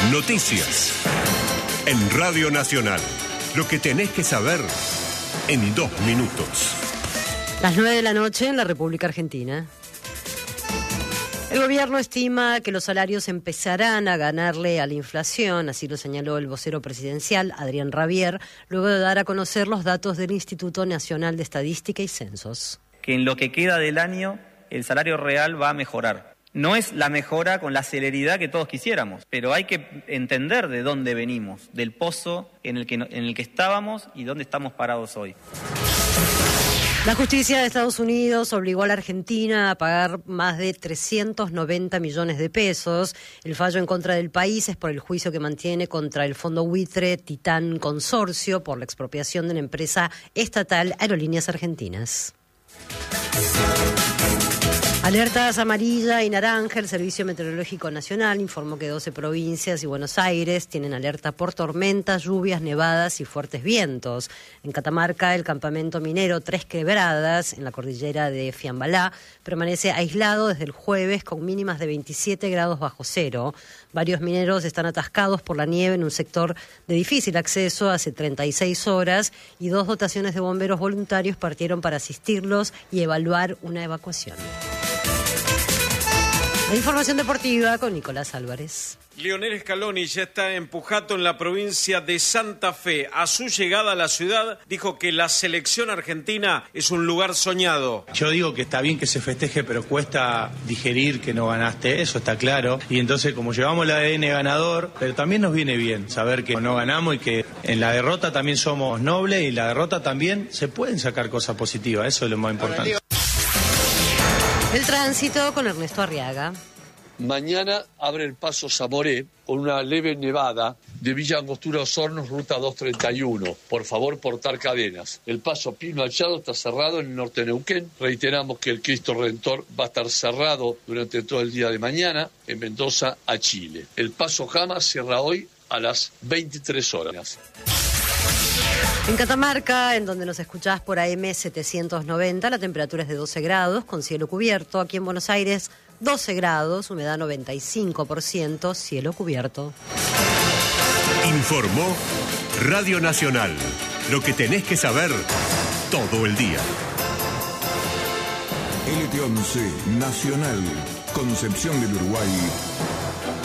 Noticias. En Radio Nacional. Lo que tenés que saber en 2 minutos. Las 9 de la noche en la República Argentina. El gobierno estima que los salarios empezarán a ganarle a la inflación, así lo señaló el vocero presidencial, Adrián Rabier, luego de dar a conocer los datos del Instituto Nacional de Estadística y Censos. Que en lo que queda del año el salario real va a mejorar. No es la mejora con la celeridad que todos quisiéramos, pero hay que entender de dónde venimos, del pozo en el que estábamos y dónde estamos parados hoy. La justicia de Estados Unidos obligó a la Argentina a pagar más de 390 millones de pesos. El fallo en contra del país es por el juicio que mantiene contra el fondo buitre Titán Consorcio por la expropiación de la empresa estatal Aerolíneas Argentinas. Alertas amarilla y naranja. El Servicio Meteorológico Nacional informó que 12 provincias y Buenos Aires tienen alerta por tormentas, lluvias, nevadas y fuertes vientos. En Catamarca, el campamento minero Tres Quebradas, en la cordillera de Fiambalá, permanece aislado desde el jueves con mínimas de 27 grados bajo cero. Varios mineros están atascados por la nieve en un sector de difícil acceso hace 36 horas y 2 dotaciones de bomberos voluntarios partieron para asistirlos y evaluar una evacuación. La información deportiva con Nicolás Álvarez. Lionel Scaloni ya está en Pujato, en la provincia de Santa Fe. A su llegada a la ciudad dijo que la selección argentina es un lugar soñado. Yo digo que está bien que se festeje, pero cuesta digerir que no ganaste, eso está claro. Y entonces, como llevamos el ADN ganador, pero también nos viene bien saber que no ganamos y que en la derrota también somos nobles y en la derrota también se pueden sacar cosas positivas, eso es lo más importante. El tránsito con Ernesto Arriaga. Mañana abre el paso Zamoré con una leve nevada de Villa Angostura Osorno, ruta 231. Por favor, portar cadenas. El paso Pino Achado está cerrado en el norte de Neuquén. Reiteramos que el Cristo Redentor va a estar cerrado durante todo el día de mañana en Mendoza a Chile. El paso Jama cierra hoy a las 23 horas. En Catamarca, en donde nos escuchás por AM 790, la temperatura es de 12 grados, con cielo cubierto. Aquí en Buenos Aires, 12 grados, humedad 95%, cielo cubierto. Informó Radio Nacional. Lo que tenés que saber todo el día. LT11 Nacional, Concepción del Uruguay,